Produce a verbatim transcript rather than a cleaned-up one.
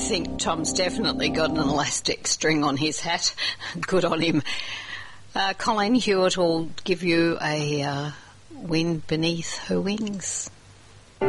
think Tom's definitely got an elastic string on his hat. Good on him. Uh, Colleen Hewitt will give you a uh, Wind Beneath Her Wings.